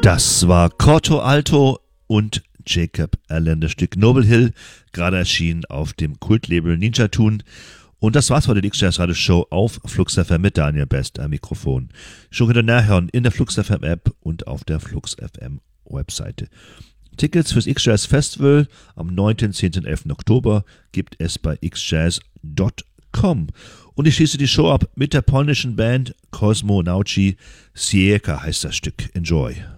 Das war Corto Alto und Jacob Allen, das Stück Noble Hill, gerade erschienen auf dem Kultlabel Ninja Tune. Und das war's heute, die X-Jazz Radio Show auf Flux FM mit Daniel Best am Mikrofon. Schon wieder nachhören in der Flux FM App und auf der Flux FM Webseite. Tickets fürs X-Jazz Festival am 9., 10., 11. Oktober gibt es bei xjazz.com. Und ich schließe die Show ab mit der polnischen Band Cosmo Nauci. Sieka heißt das Stück. Enjoy.